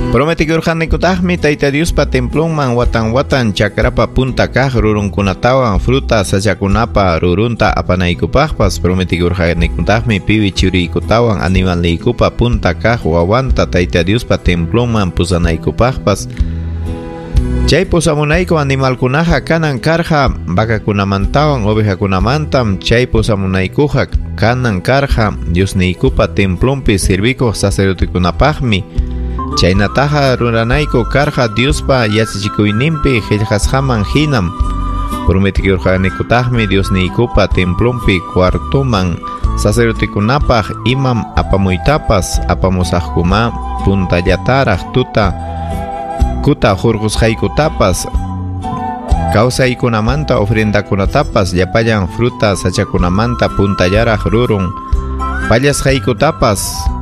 Prometikurqanikutaqmi Tayta Diospa templonman watan chakrapa punta kaq rurunkunatawan fruta sachakunapa rurunta apanaykupaqpas prometikurqanikutaqmi piwi churiykutawan animalniykupa punta kaq wawanta Tayta Diospa templonman pusanaykupaqpas chay pusamunayku animalkunaqa kanan karqa vakakunamantawan ovejakunamantam chay pusamunaykuqa kanan karqa Diosniykupa templonpi servikuq sacerdotekunapaqmi chaynataqa ruranayku karqa Diospa yachachikuyninpi qillqasqaman hinam prometikurqanikutaqmi Diosniykupa templonpi cuartoman sacerdotekunapaq imam apamuytapas apamusaqkuma puntallataraq kuta hurqusqaykutapas kawsaykunamanta ofrendakunatapas llapallan fruta sachakunamanta puntallaraq rurun pallasqaykutapas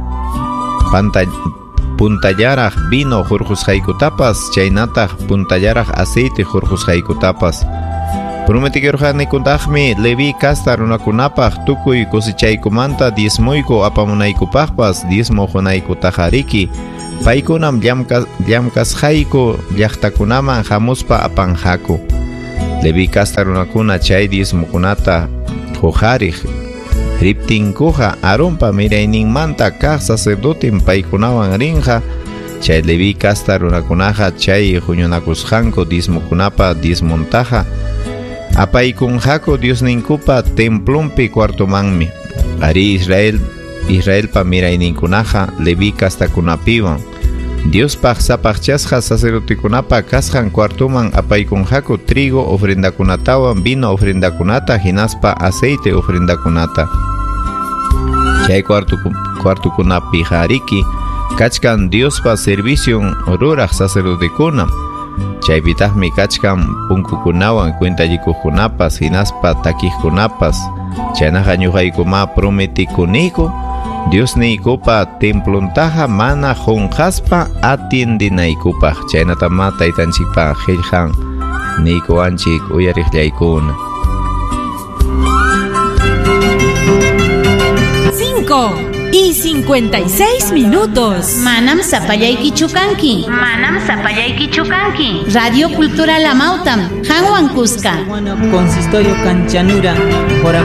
puntallaraq vino hurqusqaykutapas chaynataq puntallaraq aceite hurqusqaykutapas prometikurqanikutaqmi Levi kasta runakunapaq tukuy kusechaykumanta diezmoyku apamunaykupaqpas diezmojunaykutaqariki paykunam llamkasqayku llaqtakunaman hamuspa apanqaku Levi kasta runakuna chay diezmokunata hujariq riptinkuqa Aronpa mirayninmanta kaq sacerdoten paykunawan rinqa chay Levi kasta runakunaqa chay huñunakusqanku diezmokunapa diezmontaqa apaykunqaku Diosninkupa templonpi cuartomanmi ari Israelpa mirayninkunaqa Levi kastakunapiwan Diospaq sapaqchasqa sacerdotekunapa kasqan cuartoman apaykunqaku trigo ofrendakunatawan vino ofrendakunata hinaspa aceite ofrendakunata chay cuartokunapijariki kachkan Diospa servicion ruraq sacerdotekuna chaypitaqmi kachkan punkukunawan cuentallikuqkunapas hinaspa takiqkunapas chaynaqa ñuqaykuma prometikuniku Diosniykupa templontaqa mana qunqaspa atiendinaykupaq chaynatama taytanchikpa qillqan niykuwanchik uyariqllaykuna 5:56 minutos. Manam sapallaykichu kanki. Radio Cultural Amautam, Hanwan Cusca. Consistorio Canchanura,